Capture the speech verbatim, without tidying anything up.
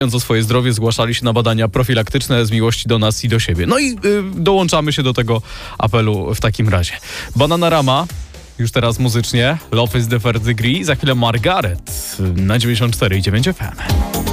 o swoje zdrowie zgłaszali się na badania profilaktyczne z miłości do nas i do siebie. No i y, dołączamy się do tego apelu w takim razie. Bananarama, już teraz muzycznie, Love is the First Degree, za chwilę Margaret na dziewięćdziesiąt cztery i dziewięć F M.